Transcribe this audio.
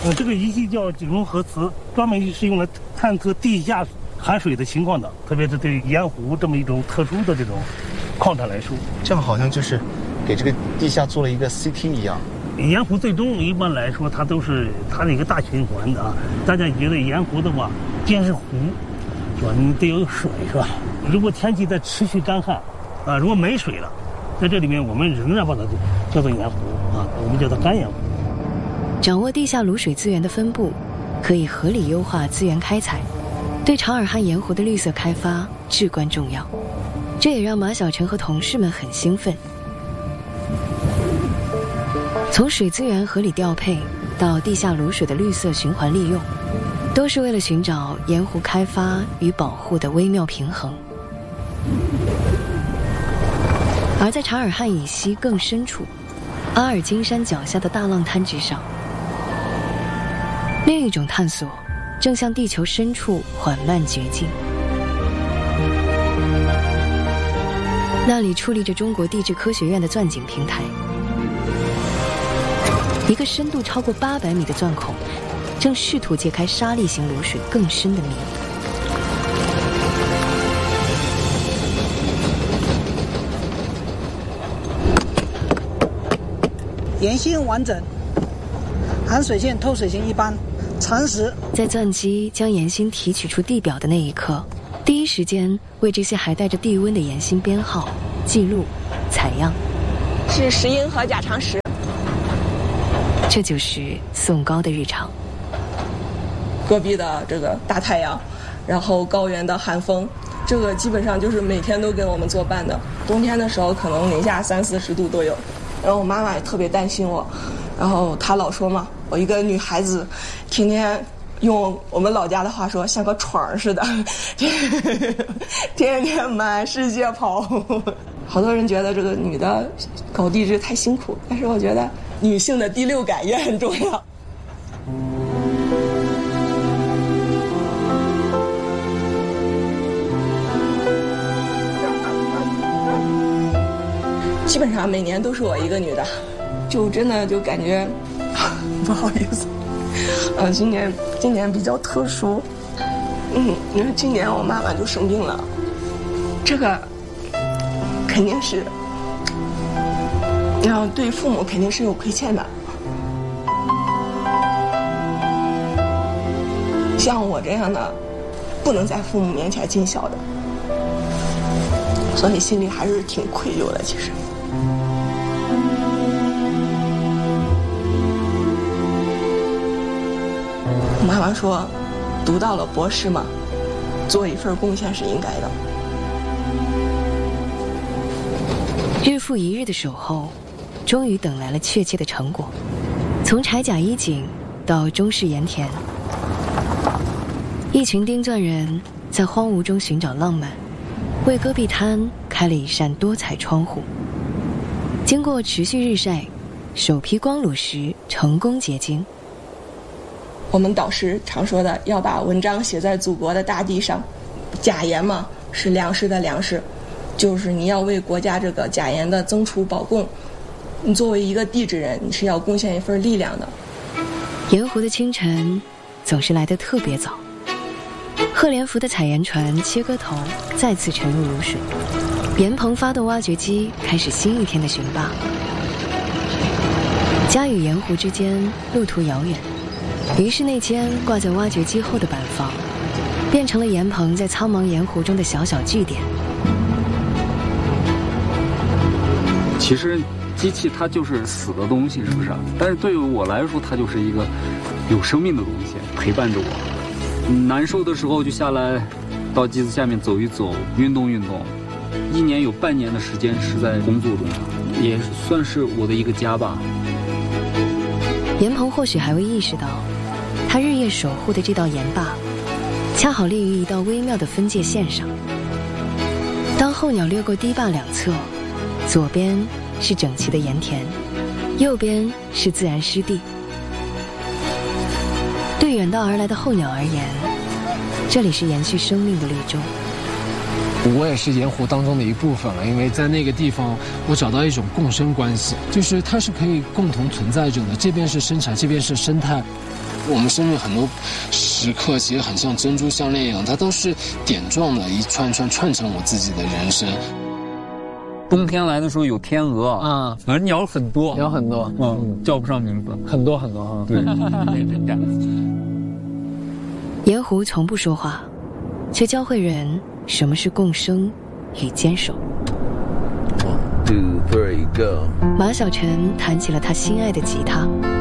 这个仪器叫井中核磁，专门是用来探测地下含水的情况的，特别是对盐湖这么一种特殊的这种矿产来说， 这样好像就是给这个地下做了一个 CT 一样。 盐湖最终一般来说，它都是它的一个大循环的啊。大家觉得盐湖的话，既然是湖，是吧？你得有水，是吧？如果天气在持续干旱，啊，如果没水了，在这里面我们仍然把它叫做盐湖啊，我们叫它干盐湖。 掌握地下卤水资源的分布，可以合理优化资源开采，对长尔汉盐湖的绿色开发至关重要。这也让马晓成和同事们很兴奋。从水资源合理调配到地下卤水的绿色循环利用，都是为了寻找盐湖开发与保护的微妙平衡。而在察尔汗以西更深处，阿尔金山脚下的大浪滩之上，另一种探索正向地球深处缓慢掘进。那里矗立着中国地质科学院的钻井平台，一个深度超过800米的钻孔，正试图揭开沙砾型卤水更深的谜。 岩芯完整，含水线透水性一般，常识。 在钻机将岩芯提取出地表的那一刻，第一时间为这些还带着地温的岩芯编号、记录、采样。 是石英和假长石。 这就是宋高的日常。 戈壁的这个大太阳，然后高原的寒风，这个基本上就是每天都跟我们作伴的。冬天的时候可能零下30-40度都有。然后我妈妈也特别担心我，然后她老说嘛，我一个女孩子，天天用我们老家的话说，像个闯似的，天天满世界跑。好多人觉得这个女的搞地质太辛苦，但是我觉得女性的第六感也很重要。基本上每年都是我一个女的，就真的就感觉不好意思，今年比较特殊，因为今年我妈妈就生病了，这个肯定是，然后对父母肯定是有亏欠的。像我这样的，不能在父母面前尽孝的，所以心里还是挺愧疚的，其实。妈妈说，读到了博士嘛，做一份贡献是应该的。 日复一日的守候，终于等来了确切的成果。从柴甲一井到中式盐田，一群钉钻人在荒芜中寻找浪漫，为戈壁滩开了一扇多彩窗户。经过持续日晒，首批光卤石成功结晶。 我们导师常说的，要把文章写在祖国的大地上。钾盐嘛，是粮食的粮食，就是你要为国家这个钾盐的增储保供。你作为一个地质人，你是要贡献一份力量的。 盐湖的清晨总是来得特别早，贺连福的采盐船切割头再次沉入卤水，盐棚发动挖掘机开始新一天的寻坝。家与盐湖之间路途遥远，于是那间挂在挖掘机后的板房变成了盐棚在苍茫盐湖中的小小据点。 其实机器它就是死的东西，是不是？但是对于我来说，它就是一个有生命的东西，陪伴着我。难受的时候就下来到机子下面走一走，运动运动。1年有半年的时间是在工作中，也算是我的一个家吧。 盐棚或许还未意识到，他日夜守护的这道盐坝恰好立于一道微妙的分界线上。当候鸟掠过堤坝两侧，左边是整齐的盐田，右边是自然湿地。对远道而来的候鸟而言，这里是延续生命的绿洲。 我也是盐湖当中的一部分了，因为在那个地方我找到一种共生关系，就是它是可以共同存在着的，这边是生产，这边是生态。 我们生命很多时刻其实很像珍珠项链一样，它都是点状的，一串串串成我自己的人生。 冬天来的时候有天鹅啊，反正鸟很多， 鸟很多， 叫不上名字， 很多很多啊。 对， 盐湖从不说话，却教会人什么是共生与坚守。 1, 2, 3, go。 马小晨弹起了他心爱的吉他，